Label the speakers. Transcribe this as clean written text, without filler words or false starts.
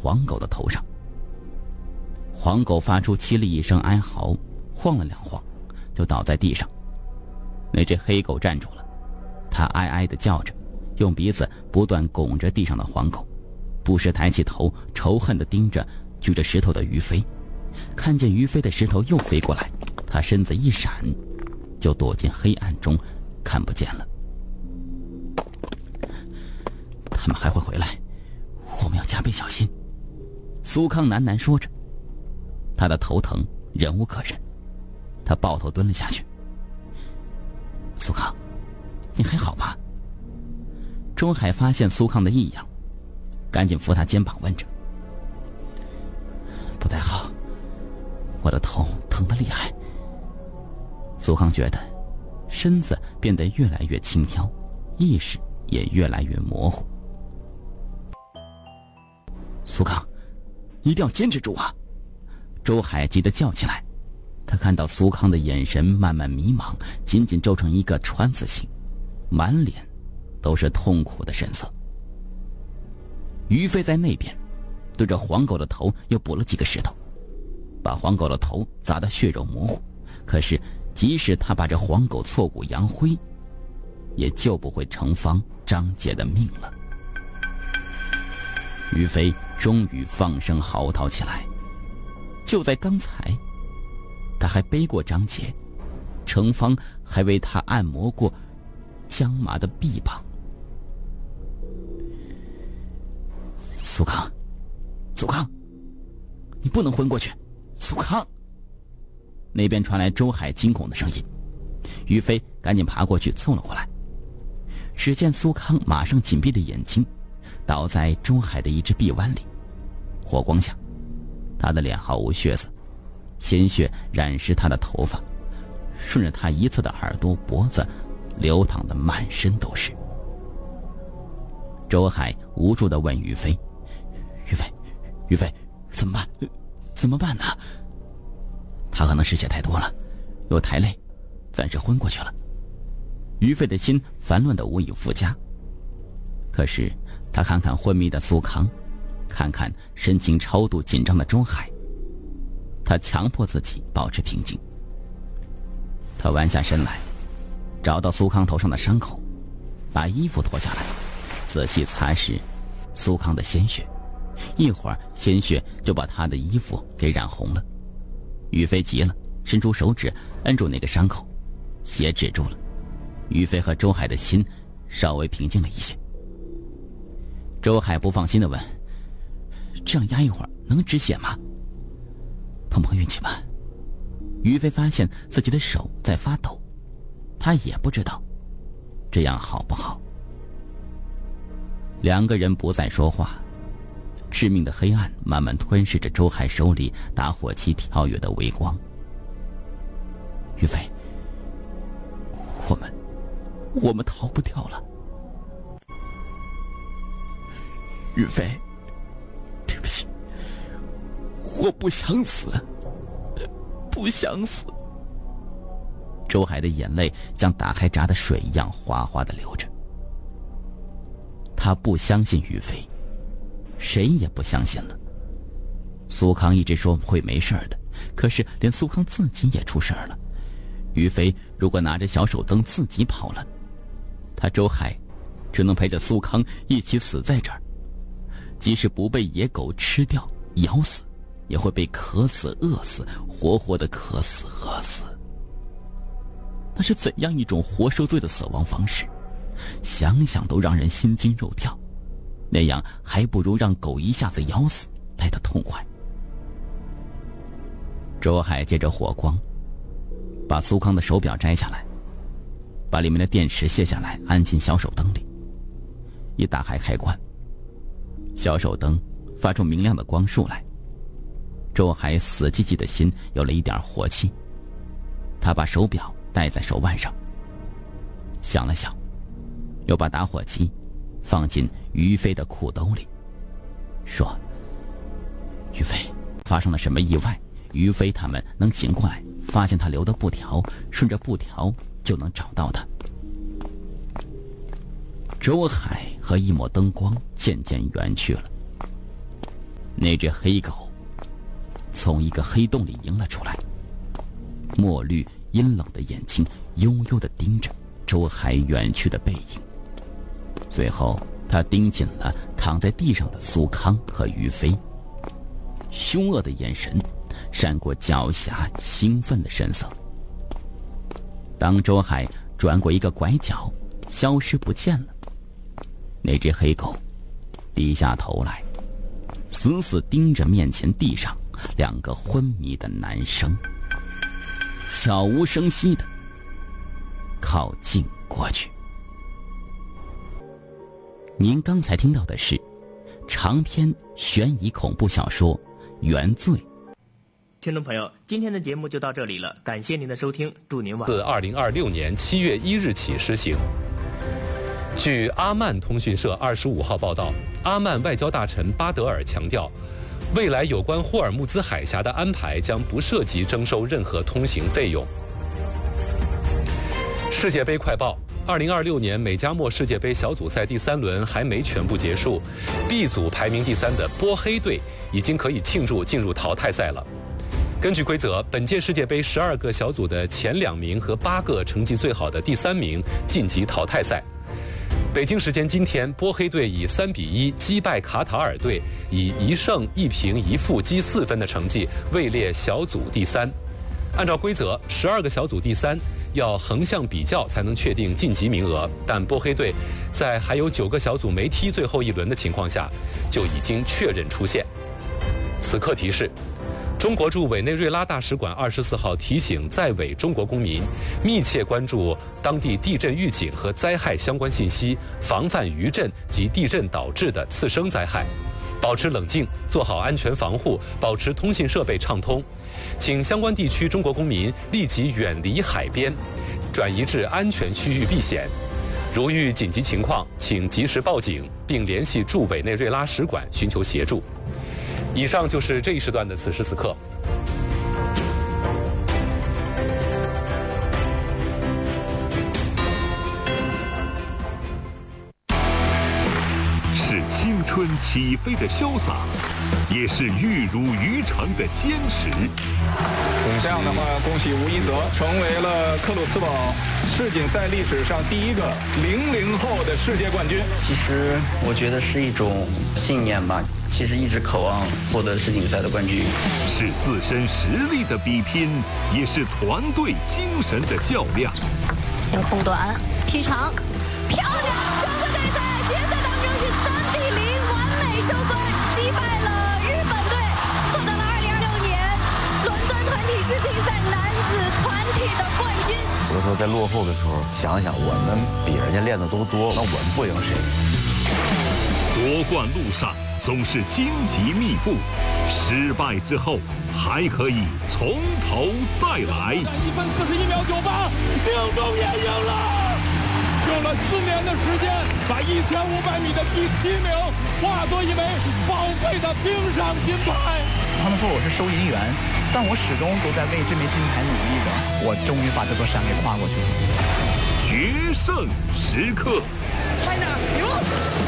Speaker 1: 黄狗的头上。黄狗发出凄厉一声哀嚎，晃了2晃，就倒在地上。那只黑狗站住了，它哀哀地叫着，用鼻子不断拱着地上的黄狗，不时抬起头，仇恨地盯着举着石头的于飞。看见于飞的石头又飞过来，他身子一闪，就躲进黑暗中，看不见了。他们还会回来，我们要加倍小心。苏康喃喃说着，他的头疼，忍无可忍，他抱头蹲了下去。苏康，你还好吧？周海发现苏康的异样，赶紧扶他肩膀问着。不太好，我的头疼得厉害。苏康觉得身子变得越来越轻飘，意识也越来越模糊。苏康，你一定要坚持住啊！周海急得叫起来。他看到苏康的眼神慢慢迷茫，紧紧皱成一个川字形，满脸都是痛苦的神色。于飞在那边对着黄狗的头又补了几个石头，把黄狗的头砸得血肉模糊。可是即使他把这黄狗挫骨扬灰，也救不回程芳、张杰的命了。于飞终于放声嚎啕起来。就在刚才，他还背过张杰，程芳还为他按摩过僵麻的臂膀。苏康，苏康，你不能昏过去！苏康！那边传来周海惊恐的声音，于飞赶紧爬过去凑了过来。只见苏康马上紧闭的眼睛倒在周海的一只臂弯里，火光下，他的脸毫无血色，鲜血染湿他的头发，顺着他一侧的耳朵、脖子流淌的满身都是。周海无助地问于飞：“于飞，怎么办？怎么办呢？”他可能失血太多了，又太累，暂时昏过去了。于飞的心烦乱得无以复加。可是他看看昏迷的苏康，看看神情超度紧张的周海，他强迫自己保持平静。他弯下身来，找到苏康头上的伤口，把衣服脱下来，仔细擦拭苏康的鲜血。一会儿鲜血就把他的衣服给染红了。于飞急了，伸出手指摁住那个伤口，血止住了。于飞和周海的心稍微平静了一些。周海不放心地问：“这样压一会儿能止血吗？”碰碰运气吧。于飞发现自己的手在发抖，他也不知道这样好不好。2个人不再说话，致命的黑暗慢慢吞噬着周海手里打火机跳跃的微光。于飞，我们逃不掉了。于飞，对不起，我不想死，不想死。周海的眼泪像打开闸的水一样哗哗地流着。他不相信于飞，谁也不相信了。苏康一直说会没事的，可是连苏康自己也出事了。于飞如果拿着小手灯自己跑了，他周海只能陪着苏康一起死在这儿。即使不被野狗吃掉咬死，也会被渴死饿死，活活的渴死饿死。那是怎样一种活受罪的死亡方式，想想都让人心惊肉跳。那样还不如让狗一下子咬死来得痛快。周海借着火光把苏康的手表摘下来，把里面的电池卸下来，安进小手灯里。一打开开关，小手灯发出明亮的光束来。周海死寂寂的心有了一点活气。他把手表戴在手腕上，想了想，又把打火机放进于飞的裤兜里，说：“于飞，发生了什么意外？于飞他们能醒过来，发现他留的布条，顺着布条就能找到他。”周海和一抹灯光渐渐远去了。 那只黑狗从一个黑洞里迎了出来，墨绿阴冷的眼睛悠悠地盯着周海远去的背影。最后他盯紧了躺在地上的苏康和于飞，凶恶的眼神闪过狡黠兴奋的神色。当周海转过一个拐角消失不见了，那只黑狗低下头来，死死盯着面前地上两个昏迷的男生，悄无声息地靠近过去。您刚才听到的是长篇悬疑恐怖小说《原罪》。
Speaker 2: 听众朋友，今天的节目就到这里了，感谢您的收听，祝您晚安。
Speaker 3: 自2026年7月1日起施行。据阿曼通讯社25号报道，阿曼外交大臣巴德尔强调，未来有关霍尔木兹海峡的安排将不涉及征收任何通行费用。世界杯快报：2026年美加墨世界杯小组赛第3轮还没全部结束 ，B 组排名第3的波黑队已经可以庆祝进入淘汰赛了。根据规则，本届世界杯12个小组的前2名和8个成绩最好的第3名晋级淘汰赛。北京时间今天，波黑队以3-1击败卡塔尔队，以1胜1平1负积4分的成绩位列小组第3。按照规则，12个小组第3要横向比较才能确定晋级名额，但波黑队在还有9个小组没踢最后一轮的情况下，就已经确认出线。此刻提示：中国驻委内瑞拉大使馆24号提醒在委中国公民，密切关注当地地震预警和灾害相关信息，防范余震及地震导致的次生灾害，保持冷静，做好安全防护，保持通信设备畅通。请相关地区中国公民立即远离海边，转移至安全区域避险。如遇紧急情况，请及时报警，并联系驻委内瑞拉使馆寻求协助。以上就是这一时段的此时此刻。
Speaker 4: 是青春起飞的潇洒，也是玉如渔场的坚持。
Speaker 5: 这样的话，恭喜吴一泽成为了克鲁斯堡世锦赛历史上第一个00后的世界冠军。
Speaker 6: 其实我觉得是一种信念吧，其实一直渴望获得世锦赛的冠军。
Speaker 4: 是自身实力的比拼，也是团队精神的较量。
Speaker 7: 先空短，劈长，漂亮！中国队在决赛当中是3-0完美收官，击败了日本队，获得了2026年伦敦团体世乒赛男子团体的冠军。
Speaker 8: 有的时候在落后的时候，想想我们比人家练的都多，那我们不赢谁？
Speaker 4: 夺冠路上总是荆棘密布，失败之后还可以从头再来。
Speaker 5: 1分41秒98，宁中也赢了，用了4年的时间，把1500米的第7名化作一枚宝贵的冰上金牌。
Speaker 9: 他们说我是收银员，但我始终都在为这枚金牌努力着。我终于把这座山给跨过去了。
Speaker 4: 决胜时刻
Speaker 5: China 赢了。